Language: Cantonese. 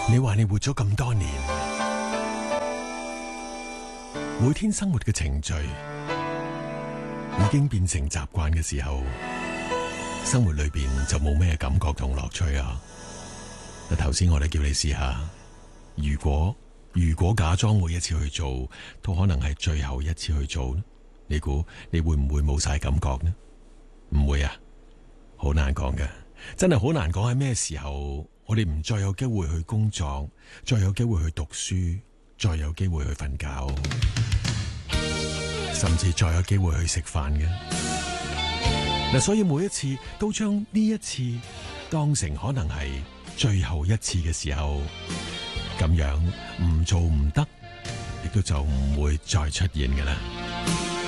你話你活咗咁多年，每天生活嘅程序已經變成習慣嘅時候，生活裏邊就冇咩感覺同樂趣啊！嗱，頭先我哋叫你試下，如果假裝每一次去做都可能係最後一次去做，你估你會唔會冇晒感覺呢？唔會啊，好難講嘅，真係好難講喺咩時候，我哋唔再有機會去工作，再有機會去讀書，再有機會去瞓覺，甚至再有機會去食飯嘅。嗱，所以每一次都將呢一次當成可能係最後一次嘅時候，咁樣唔做唔得，亦都就唔會再出現嘅啦。